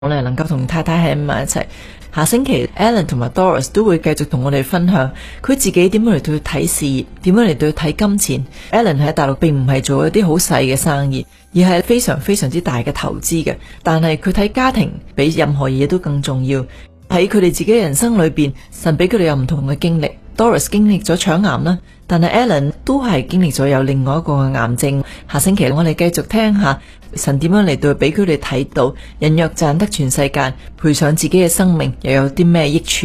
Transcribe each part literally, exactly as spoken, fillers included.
我哋能夠同太太喺埋一齊。下星期 Alan 同埋 Doris 都會繼續同我哋分享佢自己點樣嚟到睇事業，點樣嚟到睇金錢。Alan 喺大陸並唔係做一啲好細嘅生意，而係非常非常之大嘅投資嘅。但係佢睇家庭比任何嘢都更重要。喺佢哋自己嘅人生裏邊，神俾佢哋有唔同嘅經歷。Doris 經歷咗腸癌啦，但係 Alan 都係經歷咗有另外一個嘅癌症。下星期我哋繼續聽下神點樣嚟到俾佢哋睇到，人若賺得全世界，賠上自己嘅生命，又有啲咩益處？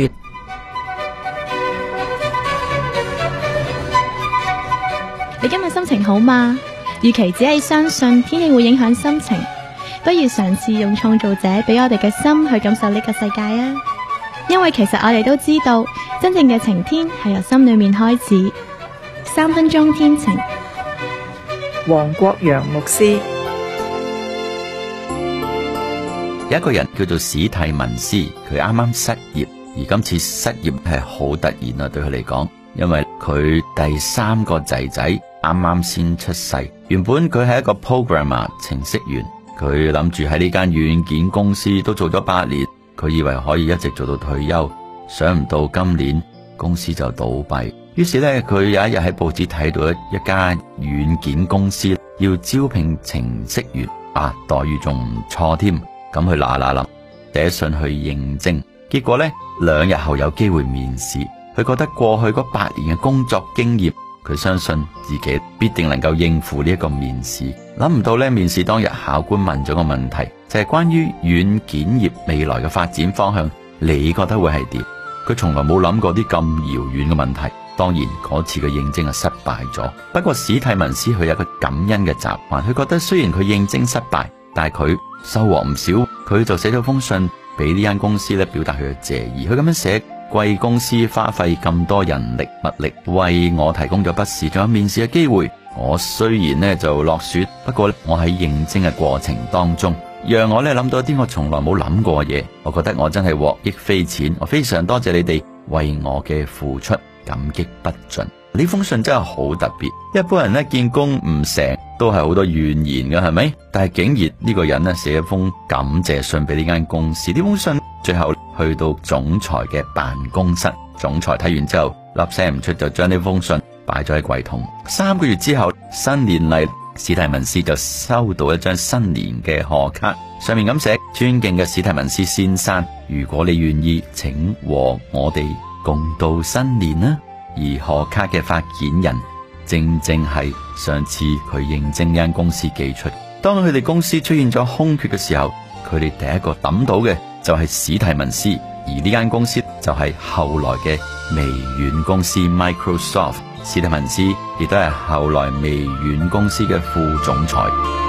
你今日心情好嗎？與其只係相信天氣會影響心情，不如嘗試用創造者俾我哋嘅心去感受呢個世界啊！因為其實我哋都知道，真正嘅晴天係由心裏面開始。三分鐘天晴， 黃國陽牧師。 有一個人叫做史蒂文斯，佢啱啱失業，而今次失業係好突然啊，對佢嚟講，因為佢第三個仔仔啱啱先出世。原本佢係一個 programmer 程式員，佢諗住喺呢間軟件公司都做咗八年，佢以為可以一直做到退休，想唔到今年公司就倒閉。於是呢，佢有一日喺報紙睇到一家軟件公司要招聘程式員，啊，待遇仲唔錯添。咁佢嗱嗱臨寫信去應徵，結果呢，兩日後有機會面試。佢覺得過去嗰八年嘅工作經驗，佢相信自己必定能夠應付呢一個面試。諗唔到呢，面試當日考官問咗個問題，就係關於軟件業未來嘅發展方向，你覺得會係點？佢從來冇諗過啲咁遙遠嘅問題。當然嗰次嘅應徵係失敗咗。不過史蒂文斯佢有一個感恩嘅習慣，佢覺得雖然佢應徵失敗，但係佢收穫唔少。佢就寫咗封信俾呢間公司咧，表達佢嘅謝意。佢咁樣寫：貴公司花費咁多人力物力為我提供咗筆試，仲有面試嘅機會。我雖然呢就落選，不過我喺應徵嘅過程當中，讓我咧諗到一啲我從來冇諗過嘅嘢。我覺得我真係獲益非淺。我非常多謝你哋為我嘅付出，感激不盡。呢封信真係好特別。一般人呢見工唔成都係好多怨言嘅，係咪？但係竟然呢個人呢寫一封感謝信俾呢間公司。呢封信最後去到總裁嘅辦公室，總裁睇完之後粒聲唔出，就將呢封信擺咗喺櫃桶。三個月之後，新年嚟，史蒂文斯就收到一張新年嘅賀卡，上面咁寫：尊敬嘅史蒂文斯先生，如果你願意，請和我哋共度新年啦。而賀卡嘅發件人正正係上次佢應徵呢間公司寄出。當佢哋公司出現咗空缺嘅時候，佢哋第一個抌到嘅就係史蒂文斯，而呢間公司就係後來嘅微軟公司 Microsoft。史蒂文斯亦都係後來微軟公司嘅副總裁。